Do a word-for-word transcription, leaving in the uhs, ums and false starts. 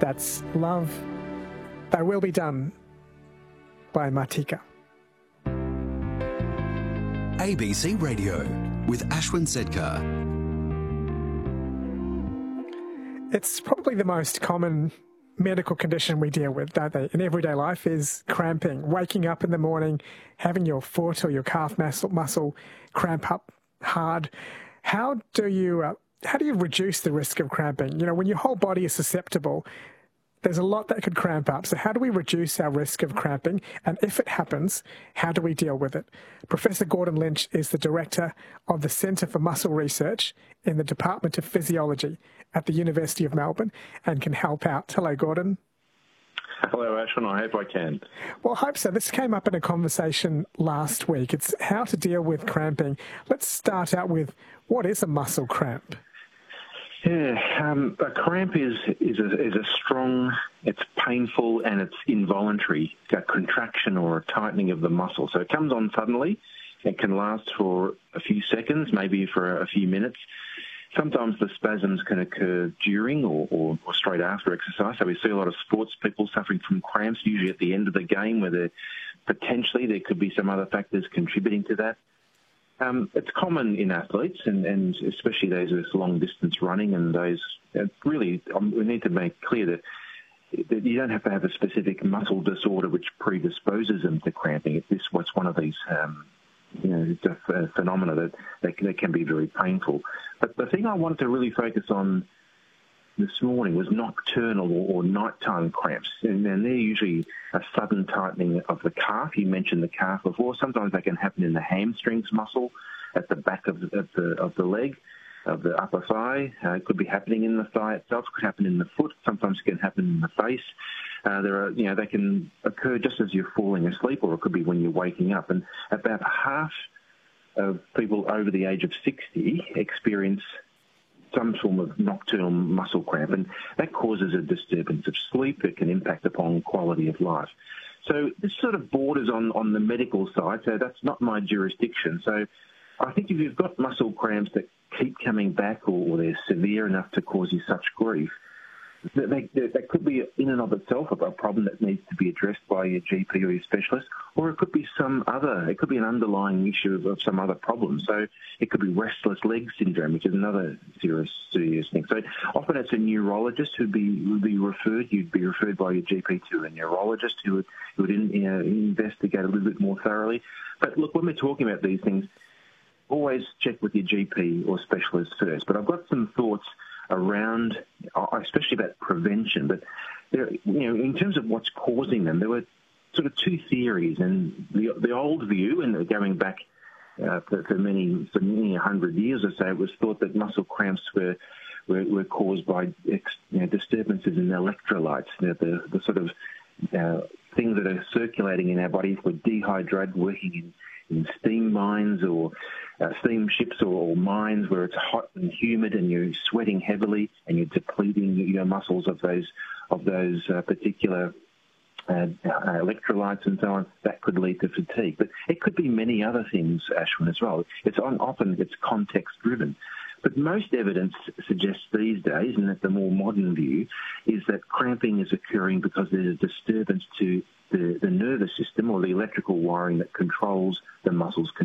That's Love, Thy Will Be Done by Matika. A B C Radio with Ashwin Sedkar. It's probably the most common medical condition we deal with, don't they, in everyday life, is cramping. Waking up in the morning, having your foot or your calf muscle, muscle cramp up hard. How do you uh, how do you reduce the risk of cramping? You know, when your whole body is susceptible, there's a lot that could cramp up. So how do we reduce our risk of cramping? And if it happens, how do we deal with it? Professor Gordon Lynch is the director of the Centre for Muscle Research in the Department of Physiology at the University of Melbourne and can help out. Hello, Gordon. Hello, Ashwin. I hope I can. Well, I hope so. This came up in a conversation last week. It's how to deal with cramping. Let's start out with, what is a muscle cramp? Yeah, um, a cramp is is a, is a strong, it's painful and it's involuntary, a contraction or a tightening of the muscle. So it comes on suddenly. It can last for a few seconds, maybe for a few minutes. Sometimes the spasms can occur during or, or, or straight after exercise. So we see a lot of sports people suffering from cramps, usually at the end of the game, where potentially there could be some other factors contributing to that. Um, it's common in athletes, and, and especially those with long-distance running, and those uh, really, um, we need to make clear that, that you don't have to have a specific muscle disorder which predisposes them to cramping. It's this what's one of these um, you know, uh, phenomena that, that, that can be very painful. But the thing I wanted to really focus on this morning was nocturnal or, or nighttime cramps, and, and they're usually a sudden tightening of the calf. You mentioned the calf before. Sometimes they can happen in the hamstrings muscle at the back of the, of the, of the leg, of the upper thigh. Uh, it could be happening in the thigh itself. It could happen in the foot. Sometimes it can happen in the face. Uh, there are, you know, they can occur just as you're falling asleep, or it could be when you're waking up. And about half of people over the age of sixty experience some form of nocturnal muscle cramp, and that causes a disturbance of sleep. It can impact upon quality of life. So this sort of borders on, on the medical side, so that's not my jurisdiction. So I think if you've got muscle cramps that keep coming back, or, or they're severe enough to cause you such grief, that, they, that could be in and of itself a problem that needs to be addressed by your G P or your specialist, or it could be some other, it could be an underlying issue of, of some other problem. So it could be restless leg syndrome, which is another serious, serious thing. So often it's a neurologist who'd be, would be referred, you'd be referred by your G P to a neurologist who would, who would in, you know, investigate a little bit more thoroughly. But look, when we're talking about these things, always check with your G P or specialist first. But I've got some thoughts around, especially about prevention, but there, you know, in terms of what's causing them, there were sort of two theories, and the the old view, and going back uh, for, for many for many hundred years or so, it was thought that muscle cramps were were, were caused by ex, you know, disturbances in electrolytes, you know, the the sort of uh, things that are circulating in our body. If we're dehydrated, working in in steam mines or uh, steam ships or, or mines where it's hot and humid and you're sweating heavily and you're depleting your muscles of those of those uh, particular uh, uh, electrolytes and so on, that could lead to fatigue. But it could be many other things, Ashwin, as well. It's on, often it's context-driven. But most evidence suggests these days, and that the more modern view, is that cramping is occurring because there's a disturbance to the, the nervous system or the electrical wiring that controls the muscles